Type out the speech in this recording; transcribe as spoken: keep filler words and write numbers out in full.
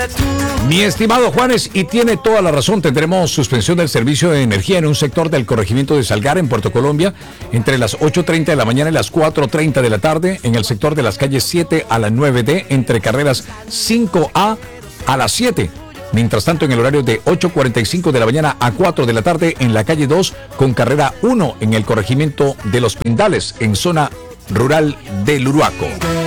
Mi estimado Juanes, y tiene toda la razón, tendremos suspensión del servicio de energía en un sector del corregimiento de Salgar, en Puerto Colombia, entre las ocho treinta de la mañana y las cuatro treinta de la tarde, en el sector de las calles siete a la nueve D, entre carreras cinco A a las siete. Mientras tanto, en el horario de ocho cuarenta y cinco de la mañana a cuatro de la tarde, en la calle dos, con carrera uno, en el corregimiento de Los Pindales, en zona rural del Uruaco.